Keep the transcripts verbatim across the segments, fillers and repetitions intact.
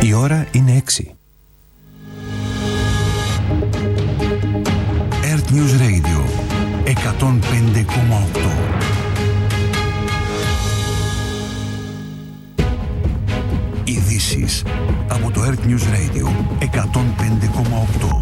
Η ώρα είναι έξι. Earth News Radio εκατόν πέντε κόμμα οκτώ. Ειδήσεις από το Earth News Radio εκατόν πέντε κόμμα οκτώ.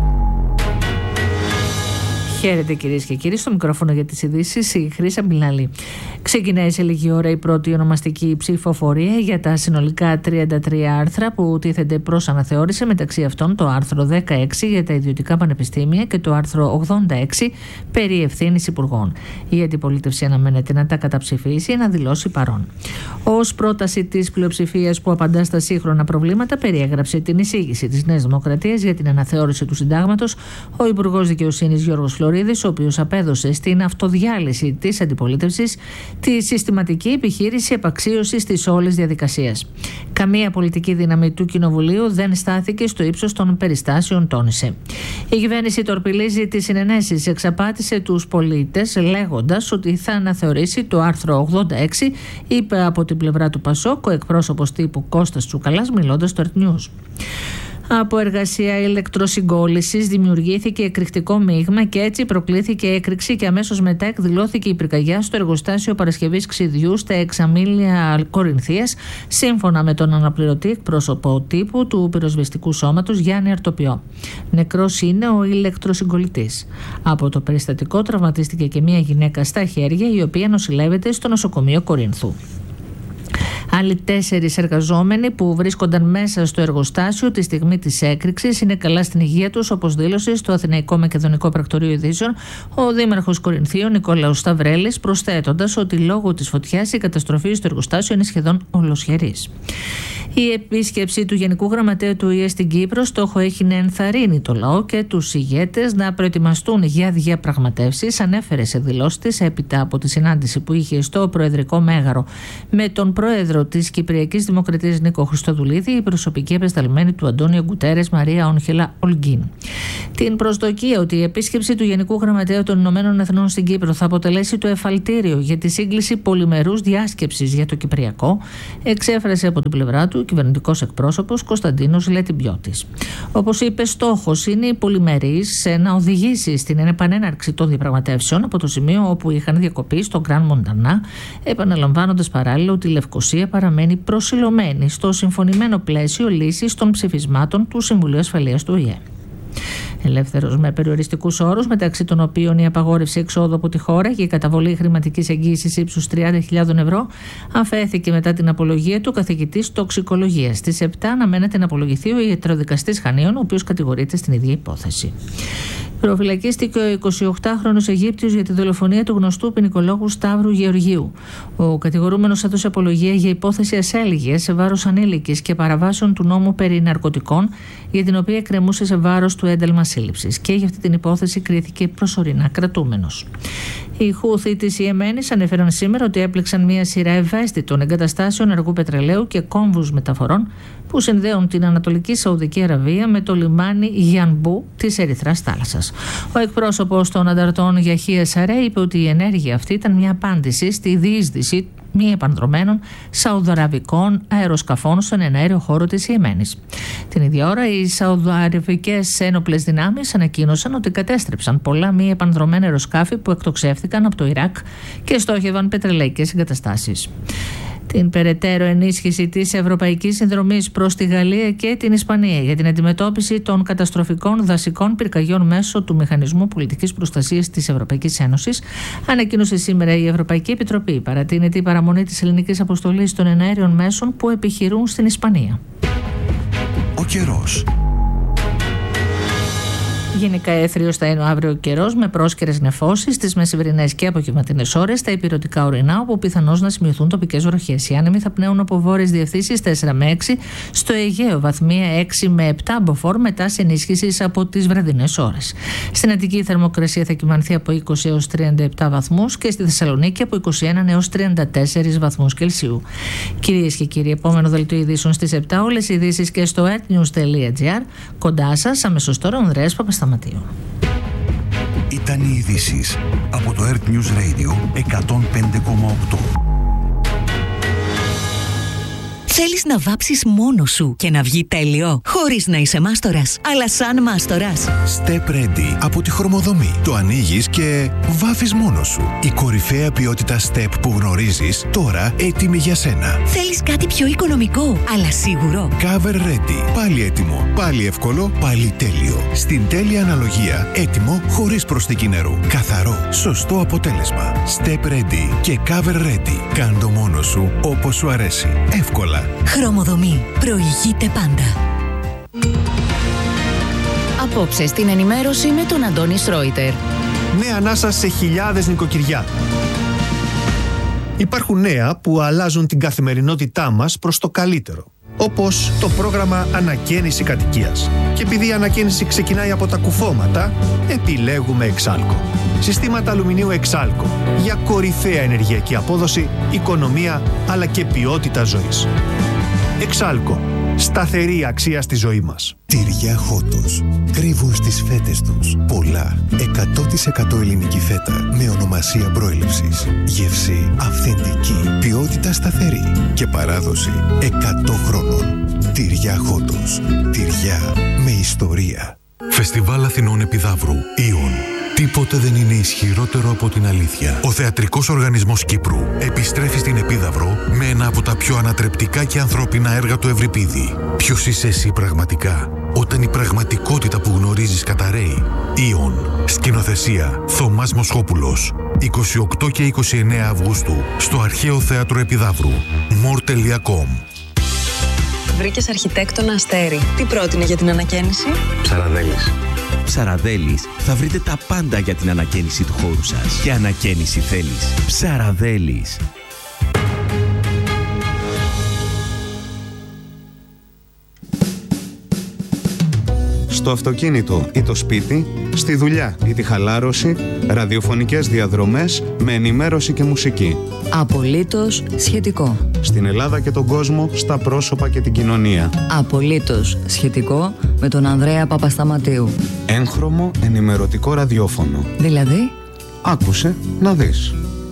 Χαίρετε κυρίες και κύριοι, στο μικρόφωνο για τις ειδήσεις η Χρύσα Μπιλάλη. Ξεκινάει σε λίγη ώρα η πρώτη ονομαστική ψηφοφορία για τα συνολικά τριάντα τρία άρθρα που τίθενται προς αναθεώρηση, μεταξύ αυτών το άρθρο δεκαέξι για τα ιδιωτικά πανεπιστήμια και το άρθρο ογδόντα έξι περί ευθύνης υπουργών. Η αντιπολίτευση αναμένεται να τα καταψηφίσει ή να δηλώσει παρόν. Ως πρόταση της πλειοψηφίας που απαντά στα σύγχρονα προβλήματα, περιέγραψε την εισήγηση της Νέας Δημοκρατίας για την αναθεώρηση του συντάγματος ο Υπουργός Δικαιοσύνης Γιώργος Φλωρίδης, ο οποίος απέδωσε στην αυτοδιάλυση της αντιπολίτευσης τη συστηματική επιχείρηση επαξίωσης της όλης διαδικασίας. Καμία πολιτική δύναμη του Κοινοβουλίου δεν στάθηκε στο ύψος των περιστάσεων, τόνισε. Η κυβέρνηση τορπιλίζει τις συνενέσεις, εξαπάτησε τους πολίτες λέγοντας ότι θα αναθεωρήσει το άρθρο ογδόντα έξι, είπε από την πλευρά του Πασόκ ο εκπρόσωπος τύπου Κώστας Τσουκαλάς μιλώντας στο Earth News. Από εργασία ηλεκτροσυγκόλλησης δημιουργήθηκε εκρηκτικό μείγμα και έτσι προκλήθηκε έκρηξη και αμέσως μετά εκδηλώθηκε η πυρκαγιά στο εργοστάσιο παρασκευής ξυδιού στα Εξαμήλια Κορινθίας, σύμφωνα με τον αναπληρωτή εκπρόσωπο τύπου του πυροσβεστικού σώματος Γιάννη Αρτοπιό. Νεκρός είναι ο ηλεκτροσυγκολλητής. Από το περιστατικό τραυματίστηκε και μια γυναίκα στα χέρια, η οποία νοσηλεύεται στο νοσοκομείο Κορίνθου. Άλλοι τέσσερις εργαζόμενοι που βρίσκονταν μέσα στο εργοστάσιο τη στιγμή της έκρηξης είναι καλά στην υγεία τους, όπως δήλωσε στο Αθηναϊκό Μακεδονικό Πρακτορείο Ειδήσεων ο Δήμαρχος Κορινθίων Νικόλαος Σταυρέλης, προσθέτοντας ότι λόγω της φωτιάς η καταστροφή στο εργοστάσιο είναι σχεδόν ολοσχερής. Η επίσκεψη του Γενικού Γραμματέα του ΟΗΕ στην Κύπρο στόχο έχει να ενθαρρύνει το λαό και τους ηγέτες να προετοιμαστούν για διαπραγματεύσεις, ανέφερε σε δηλώσεις της έπειτα από τη συνάντηση που είχε στο Προεδρικό Μέγαρο με τον πρόεδρο της Κυπριακής Δημοκρατίας Νίκο Χριστοδουλίδη, η προσωπική επεσταλμένη του Αντώνιο Γκουτέρες Μαρία Όγχελα Ολγκίν. Την προσδοκία ότι η επίσκεψη του Γενικού Γραμματέα των Ηνωμένων Εθνών στην Κύπρο θα αποτελέσει το εφαλτήριο για τη σύγκληση πολυμερούς διάσκεψης για το Κυπριακό, εξέφρασε από την πλευρά του ο κυβερνητικός εκπρόσωπος Κωνσταντίνος Λετιμπιώτης. Όπως είπε, στόχος είναι η πολυμερής να οδηγήσει στην επανέναρξη των διαπραγματεύσεων από το σημείο όπου είχαν διακοπεί στο Γκραν Μοντανά, επαναλαμβάνοντας παράλληλα ότι η Λευκοσία παραμένει προσιλωμένη στο συμφωνημένο πλαίσιο λύσης των ψηφισμάτων του Συμβουλίου Ασφαλείας του ΟΗΕ. Ελεύθερος με περιοριστικούς όρους, μεταξύ των οποίων η απαγόρευση εξόδου από τη χώρα και η καταβολή χρηματικής εγγύησης ύψους τριάντα χιλιάδες ευρώ, αφέθηκε μετά την απολογία του καθηγητής τοξικολογίας. Στις επτά αναμένεται να απολογηθεί ο ιατροδικαστής Χανίων, ο οποίος κατηγορείται στην ίδια υπόθεση. Προφυλακίστηκε ο εικοσιοκτάχρονος Αιγύπτιος για τη δολοφονία του γνωστού ποινικολόγου Σταύρου Γεωργίου. Ο κατηγορούμενος έδωσε απολογία για υπόθεση ασέλγειας σε βάρος ανήλικης και παραβάσεων του νόμου περί ναρκωτικών, για την οποία εκκρεμούσε σε βάρος του ένταλμα σύλληψης, και για αυτή την υπόθεση κρίθηκε προσωρινά κρατούμενος. Οι Χούθοι της Ιεμένης ανέφεραν σήμερα ότι έπληξαν μια σειρά ευαίσθητων εγκαταστάσεων αργού πετρελαίου και κόμβους μεταφορών που συνδέουν την Ανατολική Σαουδική Αραβία με το λιμάνι Γιανμπού της Ερυθράς θάλασσας. Ο εκπρόσωπος των ανταρτών Γιαχία Σαρέ είπε ότι η ενέργεια αυτή ήταν μια απάντηση στη διείσδυση μη επανδρομένων σαουδαραβικών αεροσκαφών στον εναέριο χώρο της Ιεμένης. Την ίδια ώρα, οι σαουδαραβικές ένοπλες δυνάμεις ανακοίνωσαν ότι κατέστρεψαν πολλά μη επανδρομένα αεροσκάφη που εκτοξεύτηκαν από το Ιράκ και στόχευαν πετρελαϊκές εγκαταστάσεις. Την περαιτέρω ενίσχυση της ευρωπαϊκής συνδρομής προς τη Γαλλία και την Ισπανία για την αντιμετώπιση των καταστροφικών δασικών πυρκαγιών μέσω του Μηχανισμού Πολιτικής Προστασίας της Ευρωπαϊκής Ένωσης, ανακοίνωσε σήμερα η Ευρωπαϊκή Επιτροπή. Παρατείνεται η παραμονή της ελληνικής αποστολής των εναέριων μέσων που επιχειρούν στην Ισπανία. Ο καιρός. Γενικά έθριος θα είναι ο αύριο καιρός με πρόσκαιρες νεφώσεις στις μεσημβρινές και απογευματινές ώρες, στα ηπειρωτικά ορεινά, όπου πιθανώς να σημειωθούν τοπικές βροχές. Οι άνεμοι θα πνέουν από βόρειες διευθύνσεις τέσσερα με έξι, στο Αιγαίο βαθμία έξι με επτά μποφόρ, μετά ενίσχυσης από τις βραδινές ώρες. Στην Αττική η θερμοκρασία θα κυμανθεί από είκοσι έως τριάντα επτά βαθμούς και στη Θεσσαλονίκη από είκοσι ένα έως τριάντα τέσσερα βαθμούς Κελσίου. Κυρίες και κύριοι, επόμενο δελτίο ειδήσεων στις επτά, όλες οι ειδήσεις και στο earthnews τελεία gr. Κοντά σας, αμέσως τώρα, ο Ανδρέας Παπασταματίου. Ήταν οι ειδήσεις από το Earth News Radio εκατόν πέντε κόμμα οκτώ. Θέλεις να βάψεις μόνος σου και να βγει τέλειο, χωρίς να είσαι μάστορας, αλλά σαν μάστορας. Step Ready από τη Χρωμοδομή. Το ανοίγεις και βάφεις μόνος σου. Η κορυφαία ποιότητα Step που γνωρίζεις, τώρα έτοιμη για σένα. Θέλεις κάτι πιο οικονομικό, αλλά σίγουρο. Cover Ready. Πάλι έτοιμο, πάλι εύκολο, πάλι τέλειο. Στην τέλεια αναλογία, έτοιμο χωρίς προσθήκη νερού. Καθαρό, σωστό αποτέλεσμα. Step Ready και Cover Ready. Κάν' το μόνος σου όπως σου αρέσει. Εύκολα. Χρωμοδομή. Προηγείται πάντα. Απόψε στην ενημέρωση με τον Αντώνη Σρόιτερ. Νέα ανάσα σε χιλιάδες νοικοκυριά. Υπάρχουν νέα που αλλάζουν την καθημερινότητά μας προς το καλύτερο. Όπως το πρόγραμμα Ανακαίνιση Κατοικίας. Και επειδή η ανακαίνιση ξεκινάει από τα κουφώματα, επιλέγουμε Εξάλκο. Συστήματα αλουμινίου Εξάλκο για κορυφαία ενεργειακή απόδοση, οικονομία αλλά και ποιότητα ζωής. Εξάλκο. Σταθερή αξία στη ζωή μας. Τυριά Χότος. Κρύβουν στις φέτες τους πολλά. εκατό τοις εκατό ελληνική φέτα με ονομασία προέλευσης. Γεύση αυθεντική. Ποιότητα σταθερή. Και παράδοση εκατό χρόνων. Τυριά Χότος. Τυριά με ιστορία. Φεστιβάλ Αθηνών Επιδαύρου. Ιον. Τίποτε δεν είναι ισχυρότερο από την αλήθεια. Ο Θεατρικός Οργανισμός Κύπρου επιστρέφει στην Επίδαυρο με ένα από τα πιο ανατρεπτικά και ανθρώπινα έργα του Ευρυπίδη. Ποιος είσαι εσύ πραγματικά, όταν η πραγματικότητα που γνωρίζεις καταραίει. Ιον. Σκηνοθεσία Θωμάς Μοσχόπουλος. είκοσι οκτώ και είκοσι εννέα Αυγούστου στο Αρχαίο Θέατρο Επιδαύρου. more τελεία com. Βρήκες αρχιτέκτονα Αστέρι. Τι πρότεινε για την ανακαίνιση? Ψαραδέλης. Ψαραδέλης θα βρείτε τα πάντα για την ανακαίνιση του χώρου σας. Και ανακαίνιση θέλεις. Ψαραδέλης. Στο αυτοκίνητο ή το σπίτι, στη δουλειά ή τη χαλάρωση, ραδιοφωνικές διαδρομές με ενημέρωση και μουσική. Απολύτως σχετικό. Στην Ελλάδα και τον κόσμο, στα πρόσωπα και την κοινωνία. Απολύτως σχετικό με τον Ανδρέα Παπασταματίου. Έγχρωμο ενημερωτικό ραδιόφωνο. Δηλαδή? Άκουσε να δεις.